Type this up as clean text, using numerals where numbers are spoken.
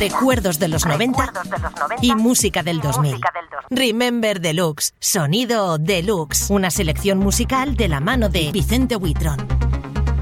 recuerdos de los 90 y música del 2000. Remember Deluxe, sonido deluxe, una selección musical de la mano de Vicente Huitron.